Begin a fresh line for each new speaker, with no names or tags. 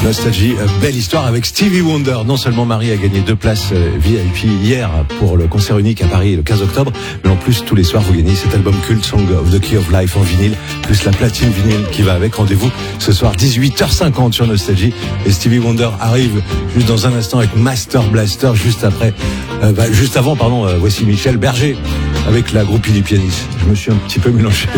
Nostalgie, belle histoire avec Stevie Wonder. Non seulement Marie a gagné 2 places VIP hier pour le concert unique à Paris le 15 octobre, mais en plus tous les soirs vous gagnez cet album culte Song of the Key of Life en vinyle, plus la platine vinyle qui va avec. Rendez-vous ce soir 18h50 sur Nostalgie. Et Stevie Wonder arrive juste dans un instant avec Master Blaster, juste avant, voici Michel Berger avec la groupie du pianiste. Je me suis un petit peu mélangé.